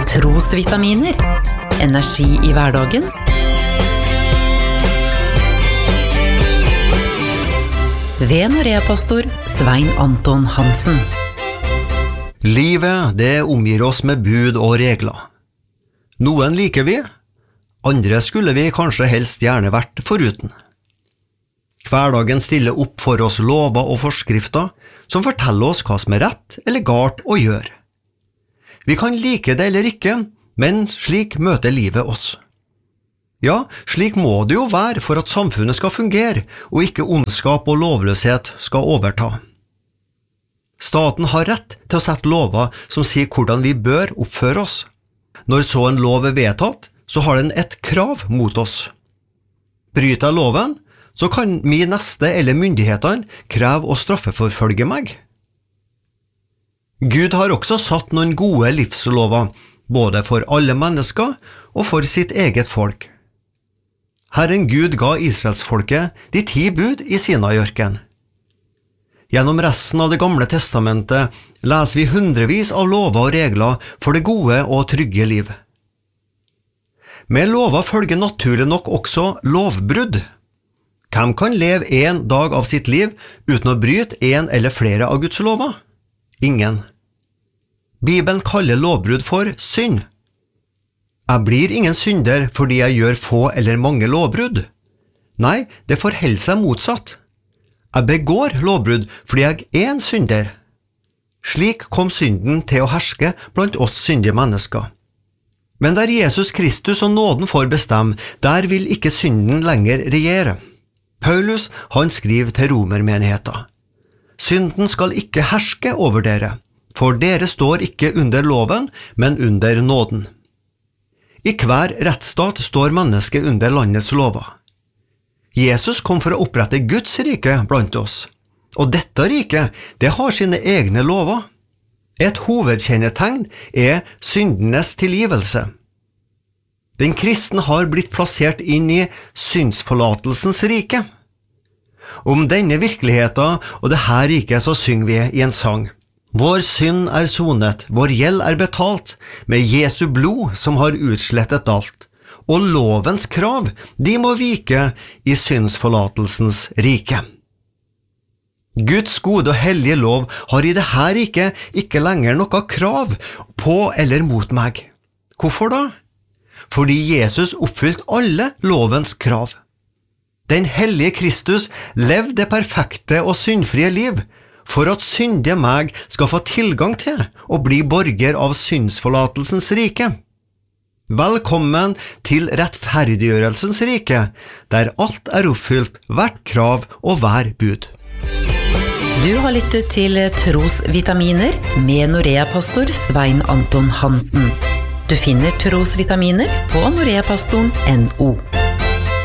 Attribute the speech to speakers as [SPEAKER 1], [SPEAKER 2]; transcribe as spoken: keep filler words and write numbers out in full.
[SPEAKER 1] Trosvitaminer. Energi i hverdagen. Ved Norea-pastor Svein Anton Hansen.
[SPEAKER 2] Livet, det omgir oss med bud og regler. Noen liker vi, andre skulle vi kanskje helst gjerne vært foruten. Hverdagen stiller opp for oss lover og forskrifter som forteller oss hva som er rett eller galt å gjøre. Vi kan like det eller ikke, men slik møter livet oss. Ja, slik må det jo være for at samfunnet skal fungere, og ikke ondskap og lovløshet skal overta. Staten har rett til å sette lover som sier hvordan vi bør oppføre oss. Når så en lov er vedtatt, så har den et krav mot oss. Bryter jeg loven, så kan min neste eller myndighetene kreve å straffeforfølge meg. Gud har også satt noen gode livslover, både for alle mennesker og for sitt eget folk. Herren Gud ga Israelsfolket de ti bud i Sinai-ørkenen. Gjennom resten av det gamle testamentet leser vi hundrevis av lover og regler for det gode og trygge liv. Med lover følger naturlig nok også lovbrudd. Hvem kan leve en dag av sitt liv uten å bryte en eller flere av Guds lover? Ingen. Bibelen kaller lovbrudd for synd. Jeg blir ingen synder fordi jeg gjør få eller mange lovbrudd. Nei, det forholder seg motsatt. Jeg begår lovbrudd fordi jeg er en synder. Slik kom synden til å herske blant oss syndige mennesker. Men der Jesus Kristus og nåden får bestemme, der vil ikke synden lenger regjere. Paulus, han skriver til romermenigheten: Synden skal ikke herske over dere, for dere står ikke under loven, men under nåden. I hver rettsstat står mennesket under landets lover. Jesus kom for å opprette Guds rike blant oss, og dette riket, det har sine egne lover. Et hovedkjennetegn er syndenes tilgivelse. Den kristne har blitt plassert inn i syndsforlatelsens rike. Om denne virkeligheten og det her riket så synger vi i en sang. Vår synd er sonet, vår gjeld er betalt, med Jesu blod som har utslettet alt. Og lovens krav, de må vike i syndsforlatelsens rike. Guds gode og hellige lov har i det her riket ikke lenger noe krav på eller mot meg. Hvorfor da? Fordi Jesus oppfylte alle lovens krav. Den hellige Kristus levde det perfekte og syndfrie liv, for at syndige meg skal få tilgang til å bli borger av syndsforlatelsens rike. Velkommen til rettferdiggjørelsens rike, der alt er oppfylt, hvert krav og hver bud.
[SPEAKER 1] Du har lyttet til Trosvitaminer med Norea-pastor Svein Anton Hansen. Du finner Trosvitaminer på noreapastoren punktum no.